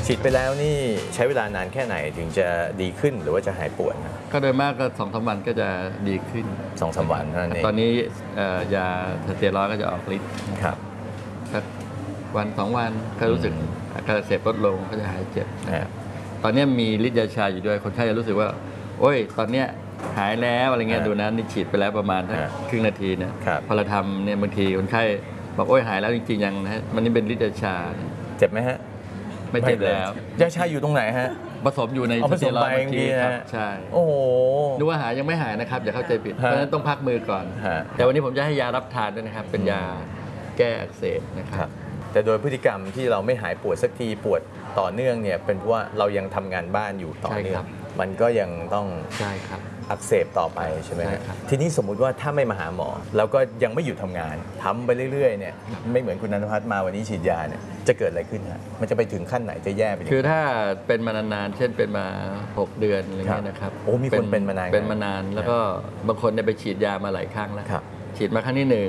ฉีดไปแล้วนี่ใช้เวลานานแค่ไหนถึงจะดีขึ้นหรือว่าจะหายปวดนะก็โดยมากก็2-3 วันก็จะดีขึ้น 2-3 วันเท่านั้นเองตอนนี้ยาสเตียรอยด์ก็จะออกฤทธิ์ครับสัก1-2 วันก็รู้สึกอาการอักเสบลดลงก็จะหายเจ็บตอนนี้มีฤทธิ์ยาชาอยู่ด้วยคนไข้จะรู้สึกว่าโอ้ยตอนเนี้ยหายแล้วอะไรเงี้ยดูนะนี่ฉีดไปแล้วประมาณครึ่งนาทีนะพอเราทำเนี่ยบางทีคนไข้บอกโอ้ยหายแล้วจริงๆยังนะมันนี่เป็นฤทธิ์ยาชาเจ็บไหมฮะไม่เจ็บแล้วยาชาอยู่ตรงไหนฮะผสมอยู่ในสเตียรอยด์บางทีครับใช่โอ้โหนึกว่าหายยังไม่หายนะครับอย่าเข้าใจผิดเพราะฉะนั้นต้องพักมือก่อนแต่วันนี้ผมจะให้ยารับทานด้วยนะครับเป็นยาแก้อักเสบนะครับแต่โดยพฤติกรรมที่เราไม่หายปวดสักทีปวดต่อเนื่องเนี่ยเป็นเพราะว่าเรายังทำงานบ้านอยู่ต่อเนื่องมันก็ยังต้องอักเสบต่อไปใช่ไหมครับทีนี้สมมุติว่าถ้าไม่มาหาหมอแล้วก็ยังไม่หยุดทำงานทำไปเรื่อยๆเนี่ยไม่เหมือนคุณนันทพัฒน์มาวันนี้ฉีดยาเนี่ยจะเกิดอะไรขึ้นฮะมันจะไปถึงขั้นไหนจะแย่ไปคือถ้าเป็นมานานๆเช่นเป็นมา6 เดือนอะไรเงี้ยนะครับโอ้มีคนเป็นมานานแล้วก็บางคนเนี่ยไปฉีดยามาหลายครั้งแล้วฉีดมาครั้งที่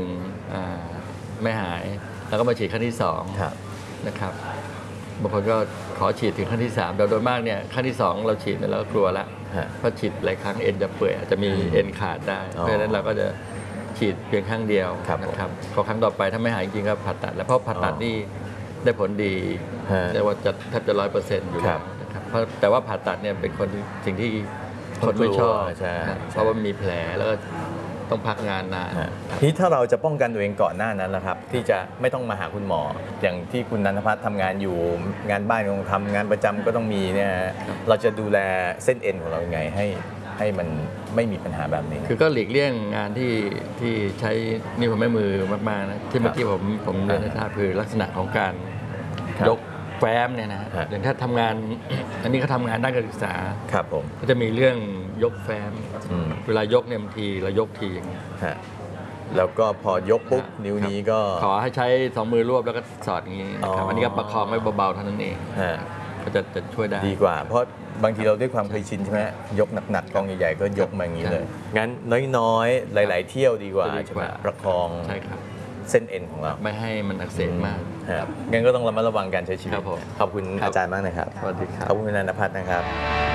1ไม่หายแล้วก็มาฉีดครั้งที่2นะครับบางคนก็ขอฉีดถึงครั้งที่3แต่โดยมากเนี่ยครั้งที่2เราฉีดแล้วกลัวละเพราะฉีดหลายครั้งเอ็นจะเปื่อยอาจจะมีเอ็นขาดได้เพราะฉะนั้นเราก็จะฉีดเพียงครั้งเดียวนะครับพอครั้งต่อไปถ้าไม่หายจริงๆก็ผ่าตัดแล้วเพราะผ่าตัดนี่ได้ผลดีแต่ว่าจะแทบจะ100%อยู่นะครับแต่ว่าผ่าตัดเนี่ยเป็นสิ่งที่คนไม่ชอบเพราะว่ามีแผลแล้วก็ต้องพักงานนานทีถ้าเราจะป้องกันตัวเองก่อนหน้านั้นนะครับที่จะไม่ต้องมาหาคุณหมออย่างที่คุณนันทพัฒน์ทำงานอยู่งานบ้านต้องทำงานประจำก็ต้องมีเนี่ยเราจะดูแลเส้นเอ็นของเรายังไงให้มันไม่มีปัญหาแบบนี้คือก็หลีกเลี่ยงงานที่ใช้นิ้วแม่มือมากๆนะที่เมื่อกี้ผมเรียนให้ทราบคือลักษณะของการยกแฟ้มเนี่ยนะอย่างถ้าทำงานอันนี้เขาทำงานด้านการศึกษาครับผมก็จะมีเรื่องยกแฟ้มเวลายกเนี่ยบางทีเรายกทีอย่างนี้แล้วก็พอยกปุ๊บนิ้วนี้ก็ขอให้ใช้2 มือรวบแล้วก็สอดอย่างนี้นะครับอันนี้ก็ประคองไว้เบาๆเท่านั้นเองก็จะช่วยได้ดีกว่าเพราะบางทีเราด้วยความเคยชินใช่ไหมยกหนักๆกองใหญ่ๆก็ยกมาอย่างนี้เลยงั้นน้อยๆหลายๆเที่ยวดีกว่าใช่ไหมประคองใช่ครับเส้นเอ็นของเราไม่ให้มันอักเสบมากงั้นก็ต้องระมัดระวังการใช้ชีวิตขอบคุณอาจารย์มากนะครับสวัสดีครับขอบคุณคุณนันทพัฒน์นะครับ